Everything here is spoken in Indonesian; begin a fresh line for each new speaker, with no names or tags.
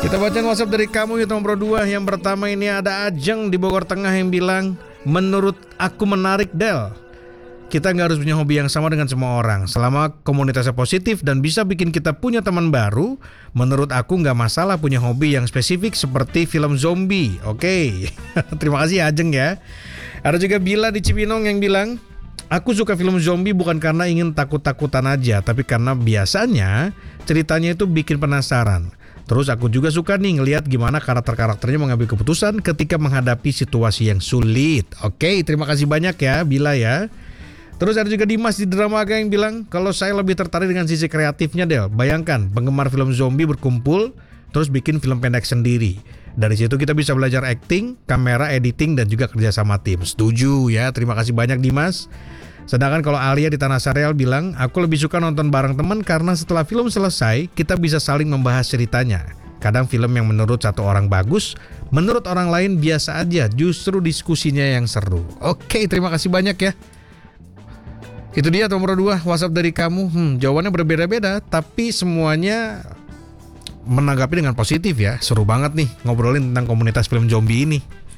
Kita bacain WhatsApp dari kamu itu nomor 2. Yang pertama ini ada Ajeng di Bogor Tengah yang bilang, menurut aku menarik Del. Kita nggak harus punya hobi yang sama dengan semua orang. Selama komunitasnya positif dan bisa bikin kita punya teman baru, menurut aku nggak masalah punya hobi yang spesifik seperti film zombie. Oke. Terima kasih Ajeng ya. Ada juga Bila di Cibinong yang bilang, aku suka film zombie bukan karena ingin takut-takutan aja, tapi karena biasanya ceritanya itu bikin penasaran. Terus aku juga suka nih ngelihat gimana karakter-karakternya mengambil keputusan ketika menghadapi situasi yang sulit. Oke, terima kasih banyak ya Bila ya. Terus ada juga Dimas di Dramaga yang bilang, kalau saya lebih tertarik dengan sisi kreatifnya Del. Bayangkan penggemar film zombie berkumpul terus bikin film pendek sendiri. Dari situ kita bisa belajar acting, kamera, editing, dan juga kerja sama tim. Setuju ya, terima kasih banyak Dimas. Sedangkan kalau Alia di Tanah Sareal bilang, aku lebih suka nonton bareng teman karena setelah film selesai, kita bisa saling membahas ceritanya. Kadang film yang menurut satu orang bagus, menurut orang lain biasa aja, justru diskusinya yang seru. Oke, terima kasih banyak ya. Itu dia nomor 2 WhatsApp dari kamu. Jawabannya berbeda-beda, tapi semuanya menanggapi dengan positif ya. Seru banget nih ngobrolin tentang komunitas film zombie ini.